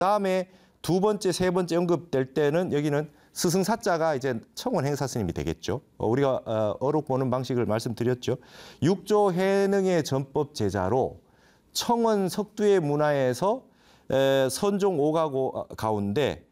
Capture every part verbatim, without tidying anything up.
다음에 두 번째, 세 번째 언급될 때는 여기는 스승사자가 이제 청원 행사 스님이 되겠죠. 우리가 어록 보는 방식을 말씀드렸죠. 육조 해능의 전법 제자로 청원 석두의 문화에서 선종 오가 가운데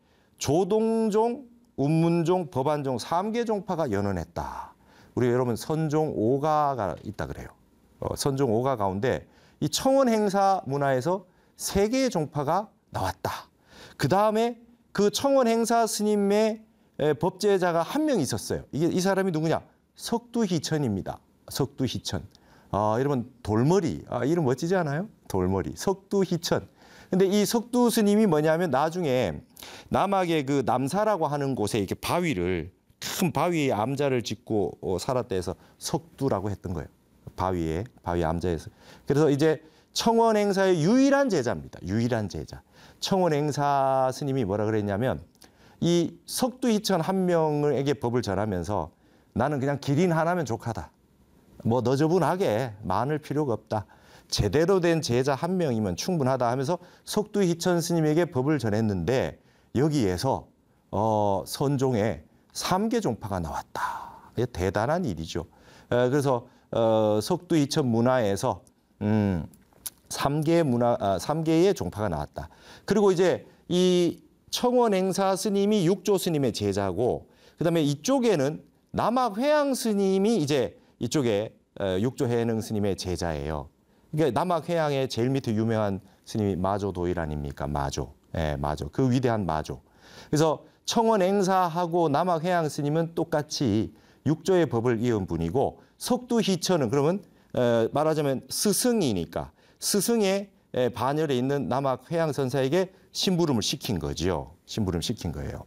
조동종, 운문종, 법안종 삼 개 종파가 연원했다. 우리 여러분 선종 오가가 있다 그래요. 어, 선종 오가 가운데 이 청원 행사 문화에서 세 개의 종파가 나왔다. 그 다음에 그 청원 행사 스님의 법제자가 한 명 있었어요. 이게 이 사람이 누구냐? 석두희천입니다. 석두희천. 아, 여러분 돌머리. 아, 이름 멋지지 않아요? 돌머리. 석두희천. 근데 이 석두 스님이 뭐냐면 나중에 남학의 그 남사라고 하는 곳에 이렇게 바위를 큰 바위에 암자를 짓고 살았다 해서 석두라고 했던 거예요. 바위에 바위 암자에서. 그래서 이제 청원 행사의 유일한 제자입니다. 유일한 제자. 청원 행사 스님이 뭐라 그랬냐면 이 석두희천 한 명에게 법을 전하면서 나는 그냥 기린 하나면 족하다. 뭐 너저분하게 많을 필요가 없다. 제대로 된 제자 한 명이면 충분하다 하면서 석두희천 스님에게 법을 전했는데 여기에서 어, 선종에 삼 개 종파가 나왔다. 대단한 일이죠. 에, 그래서 어, 석두희천 문화에서 음, 삼 개 문화, 아, 삼 개의 종파가 나왔다. 그리고 이제 이 청원 행사 스님이 육조 스님의 제자고, 그다음에 이쪽에는 남학 회양 스님이 이제 이쪽에 육조 해능 스님의 제자예요. 그러니까 남학 회양의 제일 밑에 유명한 스님이 마조 도일 아닙니까? 마조, 예, 마조. 그 위대한 마조. 그래서 청원 행사하고 남학 회양 스님은 똑같이 육조의 법을 이은 분이고, 석두희천은 그러면 어, 말하자면 스승이니까 스승의 반열에 있는 남학 회양 선사에게 심부름을 시킨 거죠. 심부름 시킨 거예요.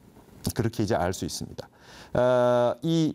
그렇게 이제 알 수 있습니다. 어, 이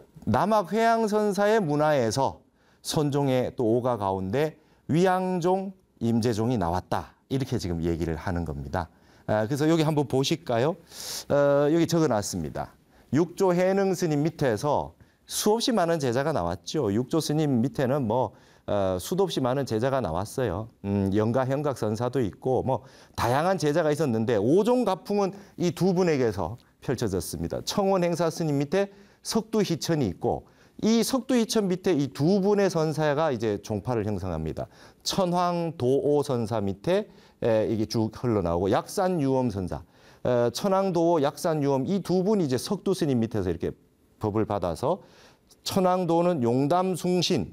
남학 회양 선사의 문화에서 선종의 또 오가 가운데 위양종, 임재종이 나왔다. 이렇게 지금 얘기를 하는 겁니다. 어, 그래서 여기 한번 보실까요? 어, 여기 적어놨습니다. 육조 해능 스님 밑에서 수없이 많은 제자가 나왔죠. 육조 스님 밑에는 뭐 어, 수도 없이 많은 제자가 나왔어요. 음, 영가 현각 선사도 있고 뭐 다양한 제자가 있었는데 오종 가풍은 이 두 분에게서 펼쳐졌습니다. 청원 행사 스님 밑에 석두희천이 있고, 이 석두희천 밑에 이 두 분의 선사가 이제 종파를 형성합니다. 천황도오 선사 밑에 에, 이게 쭉 흘러나오고, 약산유엄 선사, 에, 천황도오, 약산유엄 이 두 분이 이제 석두 스님 밑에서 이렇게 법을 받아서, 천황도는 용담숭신,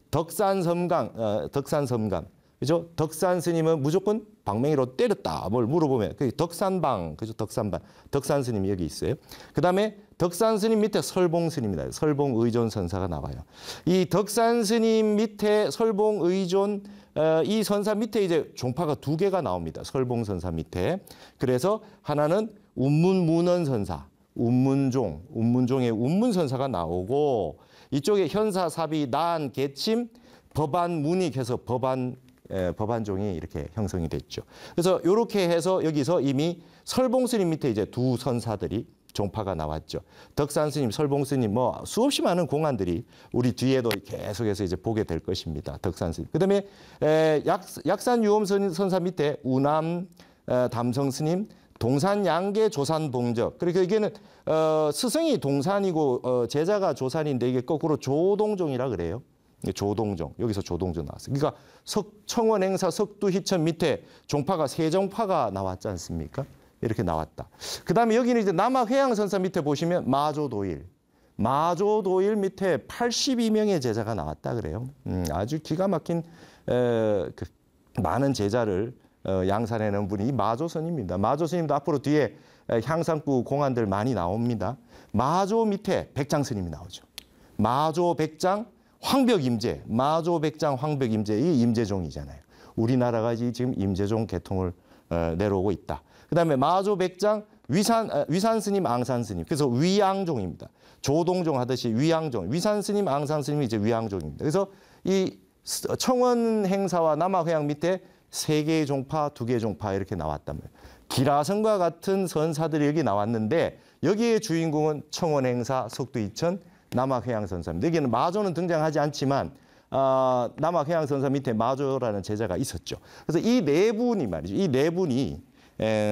덕산섬강, 어, 덕산섬강, 그죠? 덕산 스님은 무조건 방맹이로 때렸다. 뭘 물어보면 그 덕산방, 그죠? 덕산방, 덕산 스님이 여기 있어요. 그 다음에 덕산 스님 밑에 설봉 스님이다. 설봉 의존 선사가 나와요. 이 덕산 스님 밑에 설봉 의존 어, 이 선사 밑에 이제 종파가 두 개가 나옵니다. 설봉 선사 밑에. 그래서 하나는 운문문원 선사, 운문종, 운문종의 운문선사가 나오고, 이쪽에 현사사비, 난, 개침, 법안, 문익해서 법안, 에, 법안종이 이렇게 형성이 됐죠. 그래서 이렇게 해서 여기서 이미 설봉스님 밑에 이제 두 선사들이 종파가 나왔죠. 덕산스님, 설봉스님 뭐 수없이 많은 공안들이 우리 뒤에도 계속해서 이제 보게 될 것입니다. 덕산스님. 그 다음에 약, 약산유엄 선사 밑에 우남, 에, 담성스님, 동산 양계 조산 봉적. 그러니까 이게는 어, 스승이 동산이고 어, 제자가 조산인데 이게 거꾸로 조동종이라 그래요. 조동종. 여기서 조동종 나왔어요. 그러니까 석, 청원 행사 석두희천 밑에 종파가 세 종파가 나왔지 않습니까? 이렇게 나왔다. 그 다음에 여기는 이제 남학 회양 선사 밑에 보시면 마조도일. 마조도일 밑에 팔십이 명의 제자가 나왔다 그래요. 음, 아주 기가 막힌 에, 그 많은 제자를 어, 양산해놓은 분이 마조 스님입니다. 마조 스님도 앞으로 뒤에 향상부 공안들 많이 나옵니다. 마조 밑에 백장 스님이 나오죠. 마조 백장 황벽 임재, 마조 백장 황벽 임재, 이 임재종이잖아요. 우리나라가 지금 임재종 계통을 어, 내려오고 있다. 그다음에 마조 백장 위산 어, 위산 스님, 앙산 스님. 그래서 위양종입니다. 조동종 하듯이 위양종, 위산 스님, 앙산 스님이 이제 위양종입니다. 그래서 이 청원 행사와 남학회양 밑에 세 개의 종파, 두 개의 종파 이렇게 나왔다면, 기라성과 같은 선사들이 여기 나왔는데 여기에 주인공은 청원 행사, 석두희천, 남학회양 선사입니다. 여기는 마조는 등장하지 않지만 어, 남학회양 선사 밑에 마조라는 제자가 있었죠. 그래서 이 네 분이 말이죠. 이 네 분이 에,